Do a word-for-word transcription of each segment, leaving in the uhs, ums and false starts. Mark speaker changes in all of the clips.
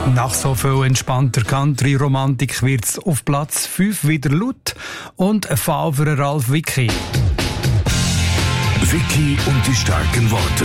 Speaker 1: Nach so viel entspannter Country-Romantik wird's auf Platz fünf wieder laut und ein Fall für Ralf Wicki.
Speaker 2: Wicki und die starken Worte.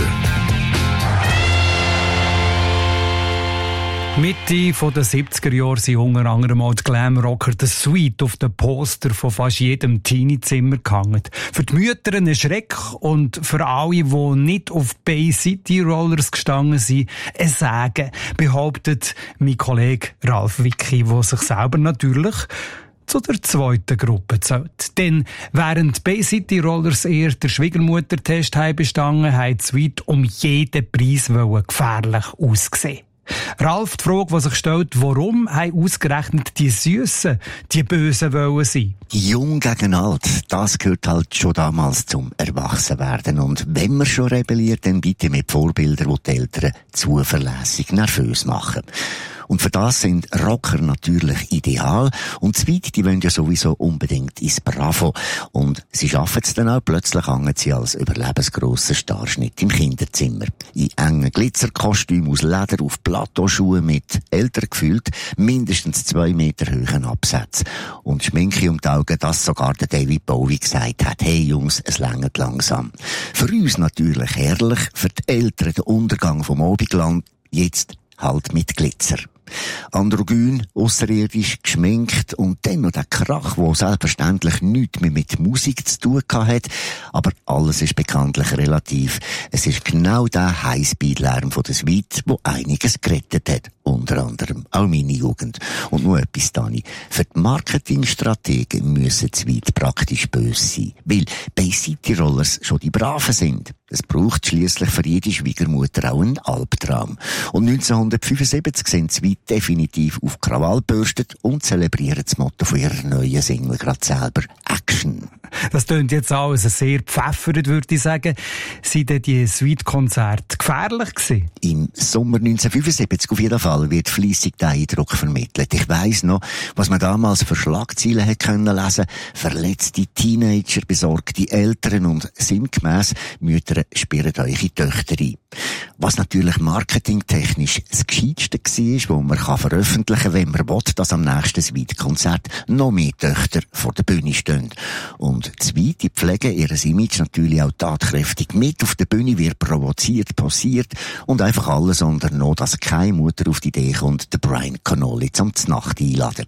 Speaker 1: Mitte der siebziger Jahre sind unter anderem auch die Glamrocker The Sweet auf den Poster von fast jedem Teenie-Zimmer gehangen. Für die Mütter ein Schreck und für alle, die nicht auf Bay City Rollers gestanden sind, ein Segen, behauptet mein Kollege Ralf Wicki, der sich selber natürlich zu der zweiten Gruppe zählt. Denn während Bay City Rollers eher der Schwiegermutter-Test bestanden, haben die Sweet um jeden Preis gefährlich ausgesehen. Ralf, die Frage, die sich stellt, warum haben ausgerechnet die Süssen die Bösen wollen sein?
Speaker 3: Jung gegen alt, das gehört halt schon damals zum Erwachsenwerden. Und wenn man schon rebelliert, dann bitte mit Vorbildern, die die Eltern zuverlässig nervös machen. Und für das sind Rocker natürlich ideal. Und Sweet, die wollen ja sowieso unbedingt ins Bravo. Und sie schaffen es dann auch. Plötzlich hängen sie als überlebensgrosser Starschnitt im Kinderzimmer. In engen Glitzerkostümen aus Leder auf Plateauschuhen mit älter gefühlt mindestens zwei Meter hohen Absätzen. Und Schminke um die Augen, dass sogar der David Bowie gesagt hat, hey Jungs, es reicht langsam. Für uns natürlich herrlich, für die Eltern der Untergang vom Abendland, jetzt halt mit Glitzer. Androgyn, ausserirdisch, geschminkt und dann noch der Krach, der selbstverständlich nichts mehr mit Musik zu tun hat. Aber alles ist bekanntlich relativ. Es ist genau der Highspeed-Lärm von der Sweet, der einiges gerettet hat. Unter anderem auch meine Jugend. Und nur etwas, Dani. Für die Marketingstrategen müssen die Sweet praktisch böse sein. Weil Bay City Rollers schon die Braven sind. Es braucht schliesslich für jede Schwiegermutter auch einen Albtraum. Und neunzehnhundertfünfundsiebzig sind die Sweet definitiv auf Krawall gebürstet und zelebrieren das Motto von ihrer neuen Single gerade selber: Action.
Speaker 1: Das klingt jetzt alles sehr pfeffert, würde ich sagen. Sind denn die Sweet-Konzerte gefährlich gewesen?
Speaker 3: Im Sommer neunzehnhundertfünfundsiebzig auf jeden Fall wird fleissig der Eindruck vermittelt. Ich weiss noch, was man damals für Schlagzeilen hätte können lesen. Verletzte Teenager, besorgte Eltern und sinngemäss Mütter sperren eure Töchter ein. Was natürlich marketingtechnisch das Gescheitste war, was man kann veröffentlichen kann, wenn man will, dass am nächsten Sweet-Konzert noch mehr Töchter vor der Bühne stehen. Und die Sweet, die pflegen ihr Image natürlich auch tatkräftig mit. Auf der Bühne wird provoziert, posiert und einfach alles unternommen, dass keine Mutter auf die Idee kommt, den Brian Connolly zum Znacht einladen.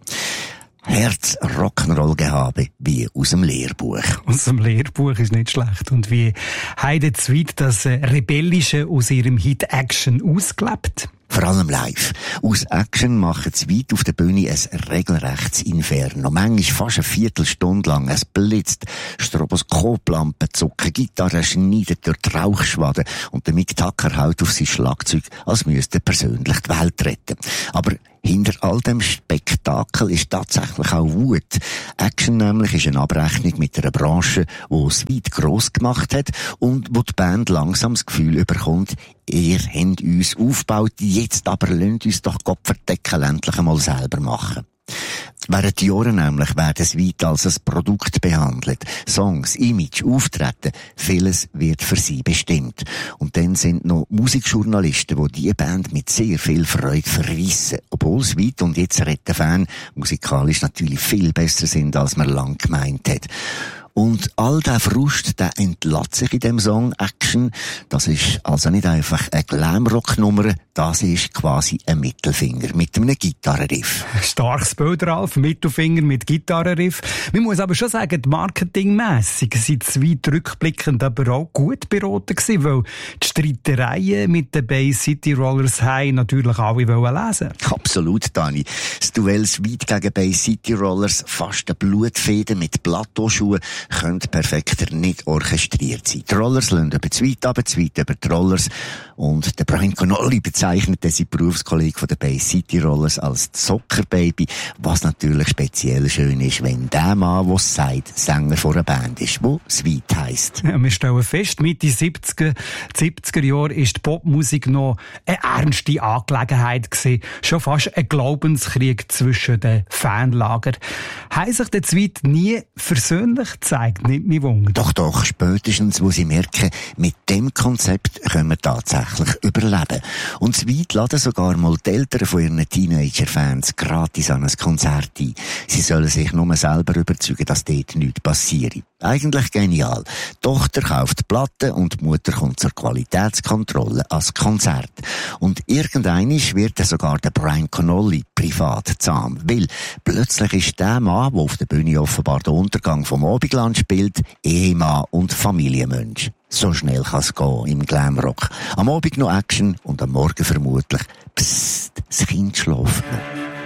Speaker 3: Herz Rock'n'Roll-Gehabe wie aus dem Lehrbuch.
Speaker 1: Aus dem Lehrbuch ist nicht schlecht. Und wie haben die Sweet das Rebellische aus ihrem Hit Action ausgelebt?
Speaker 3: Vor allem live. Aus Action machen sie weit auf der Bühne ein regelrechtes Inferno. Manchmal fast eine Viertelstunde lang. Es blitzt, Stroboskoplampen zucken, Gitarren schneiden durch die Rauchschwaden und der Mick Tucker haut auf sein Schlagzeug, als müsste er persönlich die Welt retten. Aber hinter all dem Spektakel ist tatsächlich auch Wut. Action nämlich ist eine Abrechnung mit einer Branche, die es weit gross gemacht hat und wo die Band langsam das Gefühl überkommt, ihr habt uns aufgebaut, jetzt aber lasst uns doch Kopfverdeckel endlich einmal selber machen. Während Jahren nämlich werden Sweet als ein Produkt behandelt. Songs, Image, Auftreten, vieles wird für sie bestimmt. Und dann sind noch Musikjournalisten, die diese Band mit sehr viel Freude verrissen. Obwohl Sweet und jetzt retten Fan musikalisch natürlich viel besser sind, als man lang gemeint hat. Und all der Frust, der entlässt sich in dem Song Action. Das ist also nicht einfach eine Glamrock-Nummer, das ist quasi ein Mittelfinger mit einem Gitarrenriff.
Speaker 1: Starkes Bild, Ralf, Mittelfinger mit Gitarrenriff. Man muss aber schon sagen, marketingmässig sind Sweet rückblickend aber auch gut beraten gewesen, weil die Streitereien mit den Bay City Rollers haben natürlich alle wollen lesen.
Speaker 3: Absolut, Dani. Das Duell Sweet gegen Bay City Rollers, fast eine Blutfehde mit Plateauschuhen, könnte perfekter nicht orchestriert sein. Die Rollers lassen über die Sweet ab, die Sweet über die Rollers. Und der Brian Connolly bezeichnet seinen Berufskollegen von der Bay City Rollers als Zockerbaby, was natürlich speziell schön ist, wenn der Mann, der sagt, Sänger von einer Band ist, wo Sweet heisst.
Speaker 1: Ja, wir stellen fest, Mitte siebziger, siebziger Jahre ist die Popmusik noch eine ernste Angelegenheit gewesen. Schon fast ein Glaubenskrieg zwischen den Fanlagern. Haben sich die Sweet nie versöhnlich gezeigt, nicht mehr Wunder.
Speaker 3: Doch, doch, spätestens, wo sie merken, mit dem Konzept können wir tatsächlich überleben. Und Bundesweit laden sogar mal die Eltern von ihren Teenager-Fans gratis an ein Konzert ein. Sie sollen sich nur selber überzeugen, dass dort nichts passiert. Eigentlich genial. Die Tochter kauft Platten und die Mutter kommt zur Qualitätskontrolle ans Konzert. Und irgendeinisch wird sogar der Brian Connolly privat zahm. Weil plötzlich ist der Mann, der auf der Bühne offenbar den Untergang vom Abendland spielt, Ehemann und Familienmensch. So schnell kann es gehen im Glamrock. Am Abend noch Action und am Morgen vermutlich, psst, das Kind schläft noch.